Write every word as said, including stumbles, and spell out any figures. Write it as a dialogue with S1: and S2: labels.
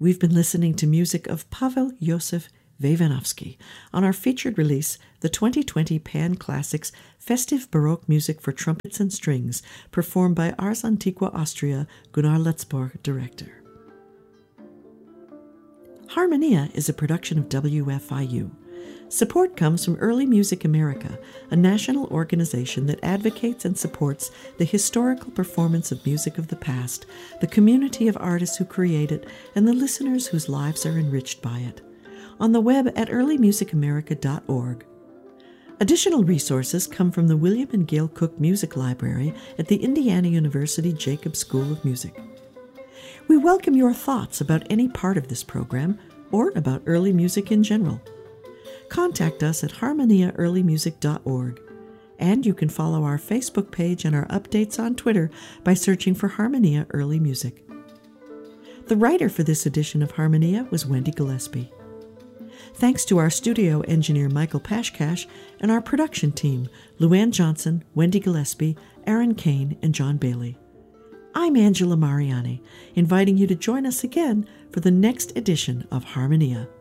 S1: We've been listening to music of Pavel Yosef Vavianovsky on our featured release, the twenty twenty Pan Classics Festive Baroque Music for Trumpets and Strings, performed by Ars Antiqua Austria, Gunnar Letzborg, director. Harmonia is a production of W F I U. Support comes from Early Music America, a national organization that advocates and supports the historical performance of music of the past, the community of artists who create it, and the listeners whose lives are enriched by it. On the web at early music america dot org. Additional resources come from the William and Gail Cook Music Library at the Indiana University Jacobs School of Music. We welcome your thoughts about any part of this program or about early music in general. Contact us at harmonia early music dot org, and you can follow our Facebook page and our updates on Twitter by searching for Harmonia Early Music. The writer for this edition of Harmonia was Wendy Gillespie. Thanks to our studio engineer Michael Pashkash and our production team, Luann Johnson, Wendy Gillespie, Aaron Kane, and John Bailey. I'm Angela Mariani, inviting you to join us again for the next edition of Harmonia.